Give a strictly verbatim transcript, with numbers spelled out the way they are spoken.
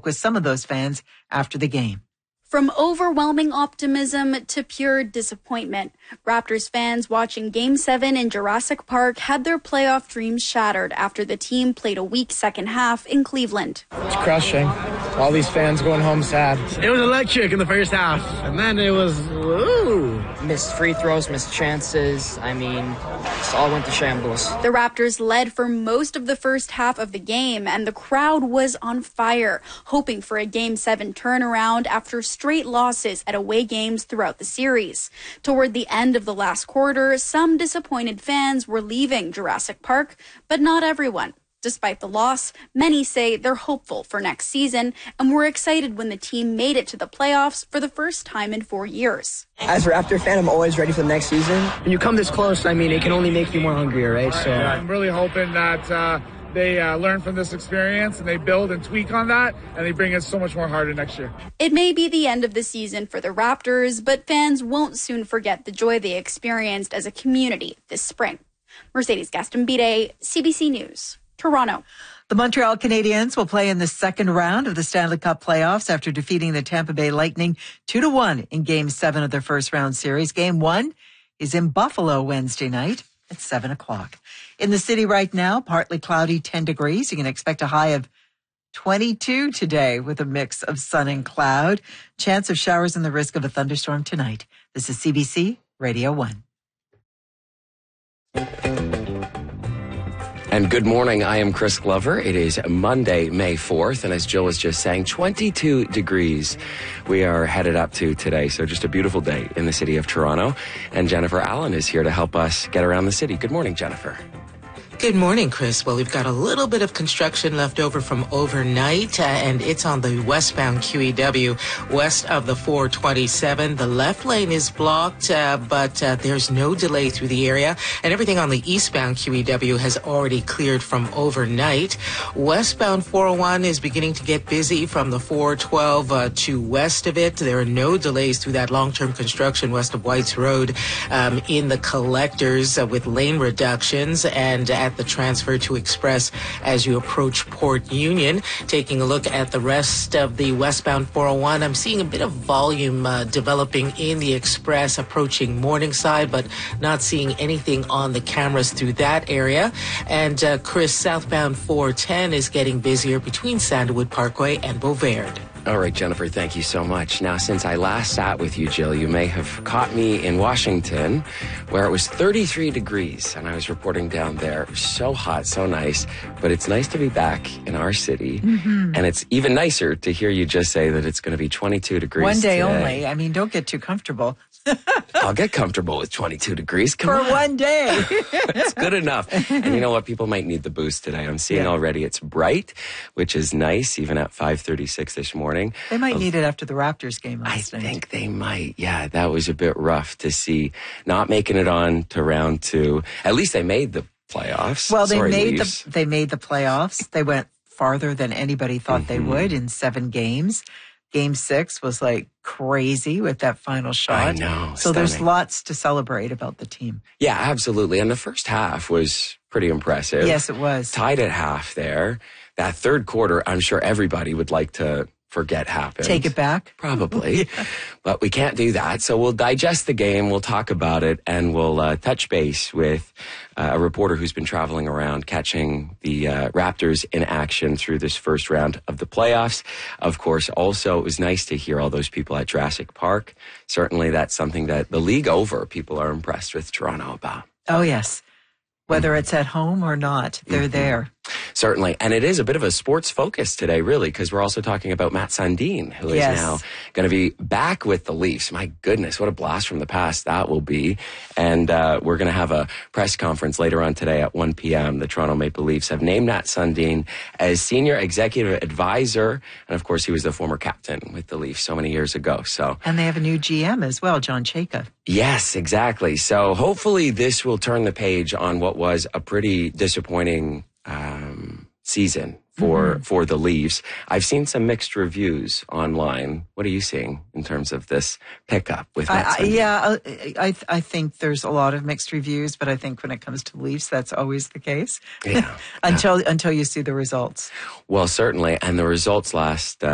spoke with some of those fans after the game. From overwhelming optimism to pure disappointment, Raptors fans watching Game seven in Jurassic Park had their playoff dreams shattered after the team played a weak second half in Cleveland. It's crushing. All these fans going home sad. It was electric in the first half, and then it was, ooh. Missed free throws, missed chances. I mean, it all went to shambles. The Raptors led for most of the first half of the game, and the crowd was on fire, hoping for a Game seven turnaround after straight losses at away games throughout the series. Toward the end of the last quarter, some disappointed fans were leaving Jurassic Park, but not everyone. Despite the loss, many say they're hopeful for next season and were excited when the team made it to the playoffs for the first time in four years. As a Raptor fan, I'm always ready for the next season. When you come this close, I mean, it can only make you more hungrier, right? So I'm really hoping that uh, they uh, learn from this experience and they build and tweak on that and they bring it so much more harder next year. It may be the end of the season for the Raptors, but fans won't soon forget the joy they experienced as a community this spring. Mercedes Gastambide, C B C News, Toronto. The Montreal Canadiens will play in the second round of the Stanley Cup playoffs after defeating the Tampa Bay Lightning two to one in Game seven of their first round series. Game one is in Buffalo Wednesday night at seven o'clock. In the city right now, partly cloudy, ten degrees. You can expect a high of twenty-two today with a mix of sun and cloud. Chance of showers and the risk of a thunderstorm tonight. This is C B C Radio one. And good morning. I am Chris Glover. It is Monday, May fourth. And as Jill was just saying, twenty-two degrees we are headed up to today. So just a beautiful day in the city of Toronto. And Jennifer Allen is here to help us get around the city. Good morning, Jennifer. Good morning, Chris. Well, we've got a little bit of construction left over from overnight, uh, and it's on the westbound Q E W, west of the four twenty-seven. The left lane is blocked, uh, but uh, there's no delay through the area, and everything on the eastbound Q E W has already cleared from overnight. Westbound four oh one is beginning to get busy from the four twelve uh, to west of it. There are no delays through that long-term construction west of Whites Road um, in the collectors uh, with lane reductions, and uh, at the transfer to Express as you approach Port Union. Taking a look at the rest of the westbound four oh one, I'm seeing a bit of volume uh, developing in the Express approaching Morningside, but not seeing anything on the cameras through that area. And uh, Chris, southbound four ten is getting busier between Sandalwood Parkway and Beauverde. All right, Jennifer, thank you so much. Now, since I last sat with you, Jill, you may have caught me in Washington, where it was thirty-three degrees, and I was reporting down there. It was so hot, so nice, but it's nice to be back in our city, mm-hmm. and it's even nicer to hear you just say that it's going to be twenty-two degrees One day today. only. I mean, don't get too comfortable. I'll get comfortable with twenty-two degrees. Come For on. one day. It's good enough. And you know what? People might need the boost today. I'm seeing yeah. already it's bright, which is nice, even at five thirty-six this morning. They might um, need it after the Raptors game last I night. I think they might. Yeah, that was a bit rough to see. Not making it on to round two. At least they made the playoffs. Well, they Sorry, made Leafs. the they made the playoffs. They went farther than anybody thought mm-hmm. they would in seven games. Game six was like crazy with that final shot. I know. So stunning. There's lots to celebrate about the team. Yeah, absolutely. And the first half was pretty impressive. Yes, it was. Tied at half there. That third quarter, I'm sure everybody would like to forget happened. Take it back? Probably. yeah. But we can't do that. So we'll digest the game, we'll talk about it, and we'll uh, touch base with uh, a reporter who's been traveling around catching the uh, Raptors in action through this first round of the playoffs. Of course, also, it was nice to hear all those people at Jurassic Park. Certainly that's something that the league over people are impressed with Toronto about. Oh, yes. Whether mm-hmm. it's at home or not, they're mm-hmm. there. Certainly. And it is a bit of a sports focus today, really, because we're also talking about Matt Sundin, who is yes. now going to be back with the Leafs. My goodness, what a blast from the past that will be. And uh, we're going to have a press conference later on today at one p.m. The Toronto Maple Leafs have named Matt Sundin as senior executive advisor. And of course, he was the former captain with the Leafs so many years ago. So, and they have a new G M as well, John Chayka. Yes, exactly. So hopefully this will turn the page on what was a pretty disappointing Um, season for mm-hmm. for the Leafs. I've seen some mixed reviews online. What are you seeing in terms of this pickup with Matt I, I, yeah, I I think there's a lot of mixed reviews, but I think when it comes to Leafs, that's always the case. Yeah, until yeah. until you see the results. Well, certainly, and the results last. Uh,